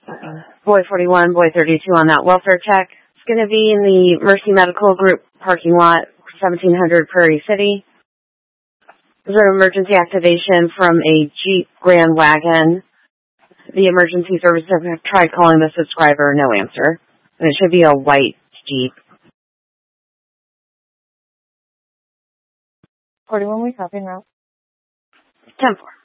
Boy 41, Boy 32 on that welfare check. It's going to be in the Mercy Medical Group parking lot, 1700 Prairie City. There's an emergency activation from a Jeep Grand Wagon. The emergency services have tried calling the subscriber, no answer. And it should be a white Jeep. 41 we copy now. 10-4.